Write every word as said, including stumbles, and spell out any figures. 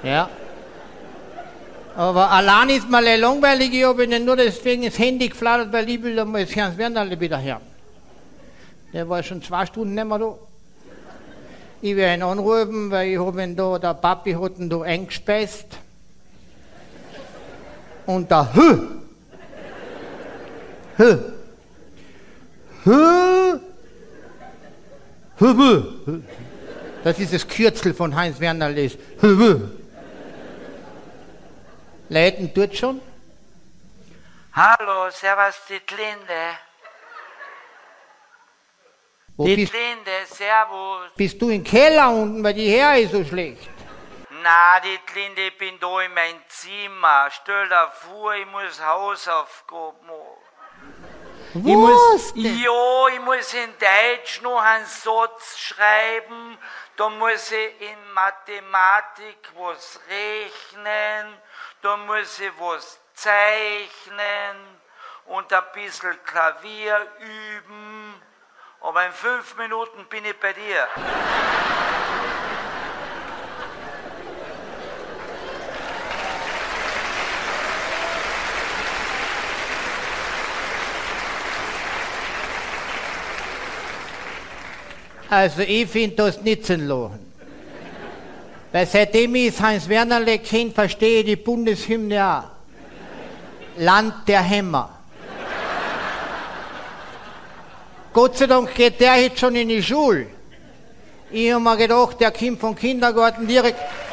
Ja. Aber allein ist mal langweilig, ich habe Ihnen nur deswegen das Handy geflattert, weil ich will einmal das Hans Wernerle wieder hören. Der war schon zwei Stunden nicht mehr da. Ich werde ihn anrufen, weil ich habe ihn da, der Papi hat ihn da eingespeist. Und da, hü, hü, hü, hü, hü. Das ist das Kürzel von Heinz Wernerle. Hü, hü. Leiten tut schon? Hallo, servus, die Linde. Wo die bist, Linde, servus. bist du im Keller unten, weil die Her ist so schlecht? Na, die Linde, ich bin da in mein Zimmer. Stell dir vor, ich muss Hausaufgaben machen. Ich muss, ja, ich muss in Deutsch noch einen Satz schreiben. Da muss ich in Mathematik was rechnen. Da muss ich was zeichnen und ein bisschen Klavier üben. Aber in fünf Minuten bin ich bei dir. Also ich finde das nicht zu lachen. Weil seitdem ich Heinz Wernerle kenne, verstehe ich die Bundeshymne auch. Land der Hämmer. Gott sei Dank geht der jetzt schon in die Schule. Ich habe mir gedacht, der kommt vom Kindergarten direkt...